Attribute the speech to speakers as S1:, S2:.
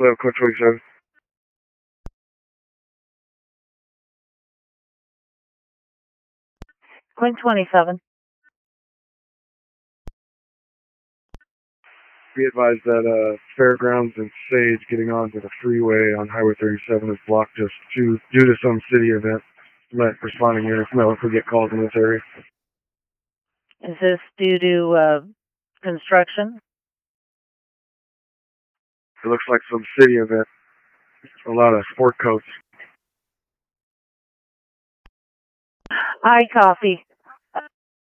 S1: Hello, Coach 27.
S2: 27.
S1: Be advised that Fairgrounds and Sage getting onto the freeway on Highway 37 is blocked just due to some city event. Let responding units know if we get calls in this area.
S2: Is this due to construction?
S1: It looks like some city event. A lot of sport coats.
S2: I copy.